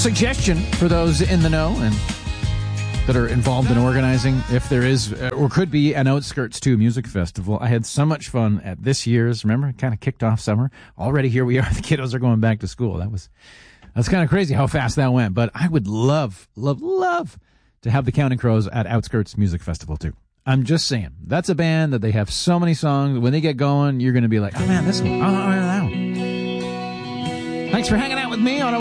suggestion for those in the know and that are involved in organizing, if there is or could be an Outskirts 2 music festival. I had so much fun at this year's. Remember, it kind of kicked off summer. Already here we are. The kiddos are going back to school. That's kind of crazy how fast that went. But I would love to have the Counting Crows at Outskirts Music Festival too. I'm just saying, that's a band that they have so many songs. When they get going, you're going to be like, oh man, this one. Oh, that one. Thanks for hanging out with me on